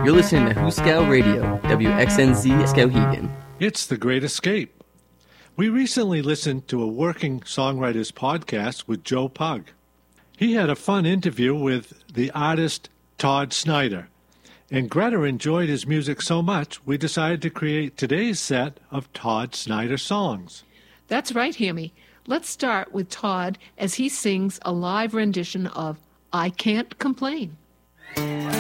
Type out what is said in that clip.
You're listening to Huskow Radio, WXNZ Skowhegan. It's The Great Escape. We recently listened to a Working Songwriters podcast with Joe Pug. He had a fun interview with the artist Todd Snider, and Greta enjoyed his music so much we decided to create today's set of Todd Snider songs. That's right, Hammy. Let's start with Todd as he sings a live rendition of I Can't Complain.